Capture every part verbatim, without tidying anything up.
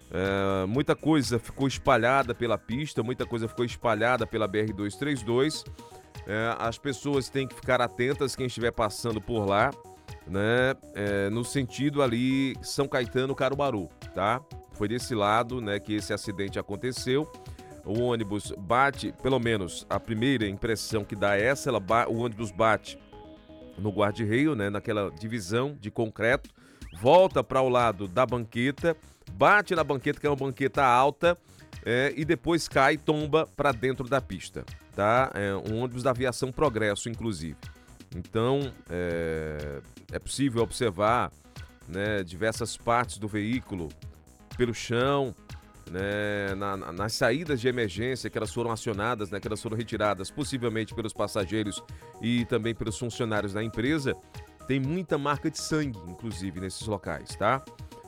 É, muita coisa ficou espalhada pela pista, muita coisa ficou espalhada pela B R duzentos e trinta e dois. É, as pessoas têm que ficar atentas, quem estiver passando por lá, né? É, no sentido ali São Caetano, Caruaru, tá? Foi desse lado, né, que esse acidente aconteceu. O ônibus bate, pelo menos a primeira impressão que dá é essa, ela ba- o ônibus bate no guarda-reio, né, naquela divisão de concreto, volta para o lado da banqueta, bate na banqueta, que é uma banqueta alta, é, e depois cai e tomba para dentro da pista, tá? É um ônibus da Aviação Progresso, inclusive. Então, é, é possível observar, né, diversas partes do veículo pelo chão, né, na- na- nas saídas de emergência que elas foram acionadas, né, que elas foram retiradas possivelmente pelos passageiros e também pelos funcionários da empresa, tem muita marca de sangue, inclusive, nesses locais, tá?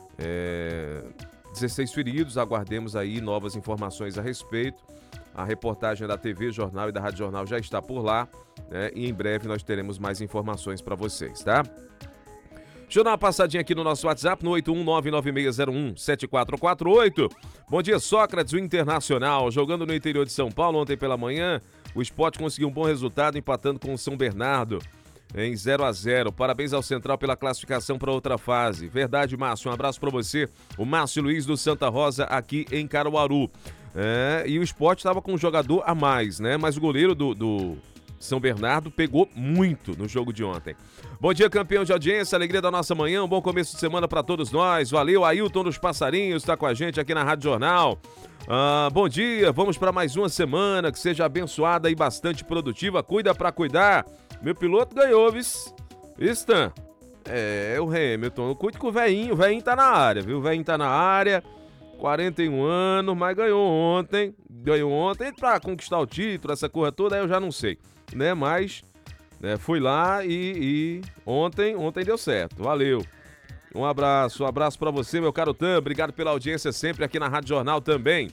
É, dezesseis feridos, aguardemos aí novas informações a respeito. A reportagem da T V Jornal e da Rádio Jornal já está por lá, né, e em breve nós teremos mais informações para vocês, tá? Deixa eu dar uma passadinha aqui no nosso WhatsApp, no oito um nove nove seis zero um sete quatro quatro oito. Bom dia, Sócrates, o Internacional, jogando no interior de São Paulo ontem pela manhã. O Sport conseguiu um bom resultado, empatando com o São Bernardo em zero a zero. Parabéns ao Central pela classificação para outra fase. Verdade, Márcio, um abraço para você. O Márcio Luiz do Santa Rosa, aqui em Caruaru. É, e o Sport estava com um jogador a mais, né? Mas o goleiro do... do São Bernardo pegou muito no jogo de ontem. Bom dia, campeão de audiência, alegria da nossa manhã, um bom começo de semana para todos nós. Valeu, Ailton dos Passarinhos está com a gente aqui na Rádio Jornal. Ah, bom dia, vamos para mais uma semana que seja abençoada e bastante produtiva. Cuida para cuidar. Meu piloto ganhou, vis. Stan. É, o Hamilton. Cuide com o velhinho, o velhinho tá na área, viu? O velhinho tá na área. quarenta e um anos, mas ganhou ontem. Ganhou ontem para conquistar o título, essa coisa toda, aí eu já não sei. Né, mas né, fui lá e, e ontem, ontem deu certo, valeu. Um abraço, um abraço pra você, meu caro Tam, obrigado pela audiência sempre aqui na Rádio Jornal também.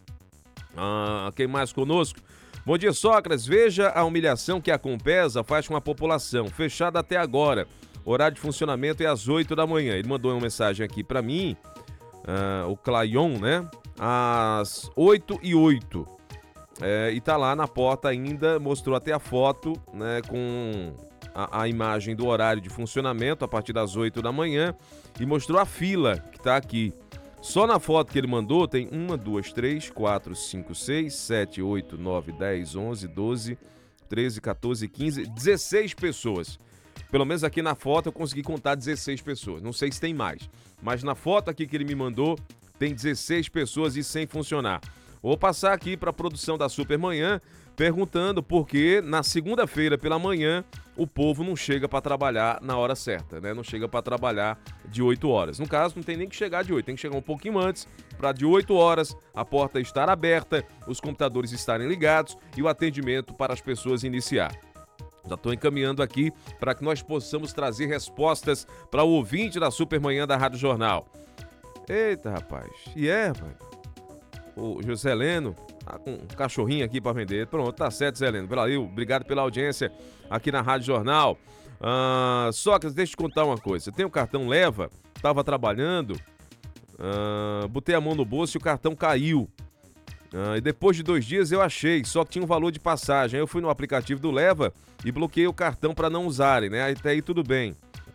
Ah, quem mais conosco? Bom dia, Sócrates, veja a humilhação que a Compesa faz com a população, fechada até agora, horário de funcionamento é às oito da manhã, ele mandou uma mensagem aqui pra mim, ah, o Claion, né, às oito e oito. É, e tá lá na porta ainda, mostrou até a foto, né, com a, a imagem do horário de funcionamento a partir das oito da manhã e mostrou a fila que tá aqui. Só na foto que ele mandou tem uma, duas, três, quatro, cinco, seis, sete, oito, nove, dez, onze, doze, treze, quatorze, quinze, dezesseis pessoas. Pelo menos aqui na foto eu consegui contar dezesseis pessoas, não sei se tem mais, mas na foto aqui que ele me mandou tem dezesseis pessoas e sem funcionar. Vou passar aqui para a produção da Supermanhã perguntando por que na segunda-feira pela manhã o povo não chega para trabalhar na hora certa, né? Não chega para trabalhar de oito horas. No caso, não tem nem que chegar de oito, tem que chegar um pouquinho antes para de oito horas a porta estar aberta, os computadores estarem ligados e o atendimento para as pessoas iniciar. Já estou encaminhando aqui para que nós possamos trazer respostas para o ouvinte da Supermanhã da Rádio Jornal. Eita, rapaz. E é, rapaz. O José Leno tá com um cachorrinho aqui para vender. Pronto, tá certo, Zé Leno. Valeu, obrigado pela audiência aqui na Rádio Jornal. Ah, Sócrates, deixa eu te contar uma coisa. Você tem o cartão Leva, tava trabalhando, ah, botei a mão no bolso e o cartão caiu. Ah, e depois de dois dias eu achei, só que tinha um valor de passagem. Aí eu fui no aplicativo do Leva e bloqueei o cartão para não usarem, né? Até aí tudo bem.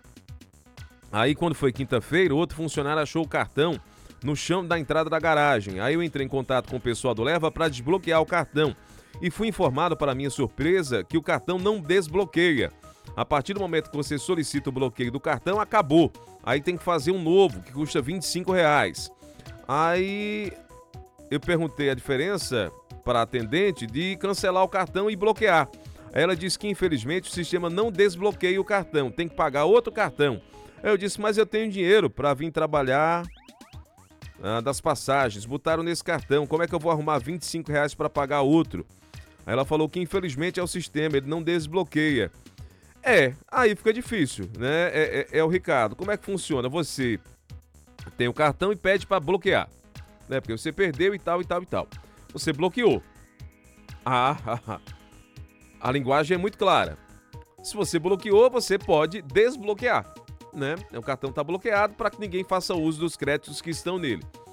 Aí quando foi quinta-feira, o outro funcionário achou o cartão no chão da entrada da garagem. Aí eu entrei em contato com o pessoal do Leva para desbloquear o cartão. E fui informado, para minha surpresa, que o cartão não desbloqueia. A partir do momento que você solicita o bloqueio do cartão, acabou. Aí tem que fazer um novo, que custa vinte e cinco reais. Aí eu perguntei a diferença para a atendente de cancelar o cartão e bloquear. Aí ela disse que, infelizmente, o sistema não desbloqueia o cartão, tem que pagar outro cartão. Aí eu disse, mas eu tenho dinheiro para vir trabalhar... Ah, das passagens, botaram nesse cartão, como é que eu vou arrumar vinte e cinco reais para pagar outro? Aí ela falou que infelizmente é o sistema, ele não desbloqueia. É, aí fica difícil, né? É, é, é o Ricardo, como é que funciona? Você tem o cartão e pede para bloquear, né? Porque você perdeu e tal, e tal, e tal. Você bloqueou. Ah, a linguagem é muito clara. Se você bloqueou, você pode desbloquear. Né? O cartão está bloqueado para que ninguém faça uso dos créditos que estão nele.